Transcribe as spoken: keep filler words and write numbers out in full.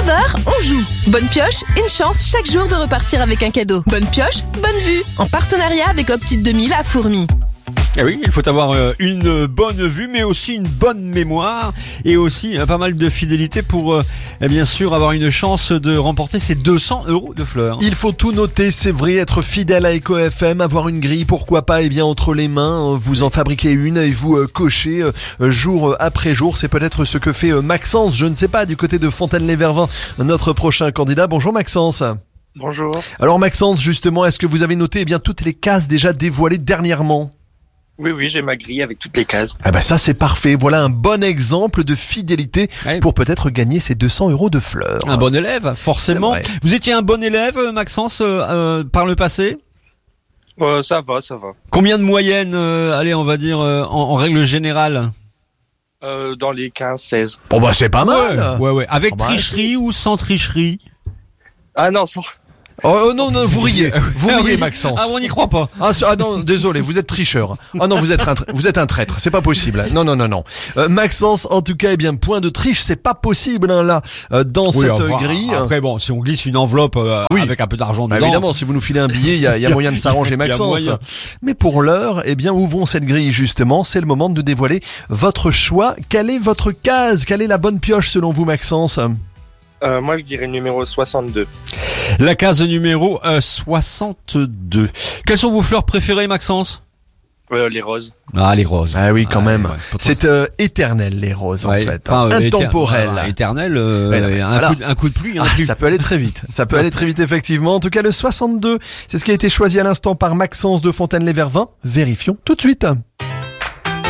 neuf heures, on joue. Bonne pioche, une chance chaque jour de repartir avec un cadeau. Bonne pioche, bonne vue. En partenariat avec Optique deux mille à Fourmi. Eh oui, il faut avoir euh, une bonne vue, mais aussi une bonne mémoire et aussi euh, pas mal de fidélité pour, euh, eh bien sûr, avoir une chance de remporter ces deux cents euros de fleurs. Il faut tout noter, c'est vrai, être fidèle à Eco F M, avoir une grille, pourquoi pas, eh bien entre les mains, vous en fabriquez une et vous euh, cochez euh, jour après jour. C'est peut-être ce que fait euh, Maxence, je ne sais pas, du côté de Fontaine-lès-Vervins, notre prochain candidat. Bonjour Maxence. Bonjour. Alors Maxence, justement, est-ce que vous avez noté eh bien toutes les cases déjà dévoilées dernièrement ? Oui, oui, j'ai ma grille avec toutes les cases. Ah bah ça c'est parfait, voilà un bon exemple de fidélité Ouais. pour peut-être gagner ces deux cents euros de fleurs. Un bon élève, forcément. C'est vrai. Vous étiez un bon élève, Maxence, euh, euh, par le passé ? Euh, ça va, ça va. Combien de moyenne, euh, allez, on va dire, euh, en, en règle générale ? Euh, dans les quinze seize. Bon bah c'est pas mal. Ouais, ouais, ouais. Avec Oh bah, tricherie ou sans tricherie ? Ah non, sans... Oh, oh, non, non, vous riez, vous Ah riez oui. Maxence. Ah, on n'y croit pas. Ah, ce- ah non, désolé, vous êtes tricheur. Ah non, vous êtes un, tra- vous êtes un traître, c'est pas possible. Non, non, non, non. Euh, Maxence, en tout cas, eh bien, point de triche, c'est pas possible hein, là, euh, dans Oui, cette enfin, grille. Après, bon, si on glisse une enveloppe euh, Oui. avec un peu d'argent Bah, dedans. évidemment, si vous nous filez un billet, il y a, il y a moyen de s'arranger, Il y a Maxence. moyen. Mais pour l'heure, eh bien, ouvrons cette grille justement. C'est le moment de dévoiler votre choix. Quelle est votre case ? Quelle est la bonne pioche selon vous, Maxence ? Euh, moi, je dirais numéro soixante-deux. La case numéro euh, soixante-deux. Quelles sont vos fleurs préférées, Maxence ? Euh, les roses. Ah, les roses. Ah oui, quand Ah, même. ouais, C'est euh, éternel les roses Ouais, en fait, enfin, hein. euh, éter- Intemporel. voilà, éternel. euh, Ouais, non, mais un, voilà. coup de, un coup de pluie. Un Ah, coup. ça peut aller très vite. Ça peut aller très vite, effectivement. En tout cas, le soixante-deux, c'est ce qui a été choisi à l'instant par Maxence de Fontaine-lès-Vervins. Vérifions tout de suite.